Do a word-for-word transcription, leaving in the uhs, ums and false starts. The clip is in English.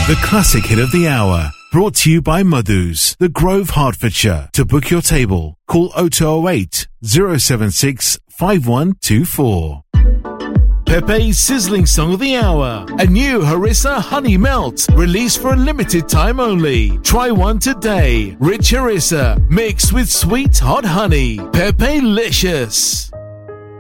The classic hit of the hour. Brought to you by Madhu's, The Grove, Hertfordshire. To book your table, call oh two oh eight, oh seven six, five one two four. Pepe's sizzling song of the hour. A new Harissa Honey Melt, released for a limited time only. Try one today. Rich Harissa, mixed with sweet hot honey. Pepe-licious.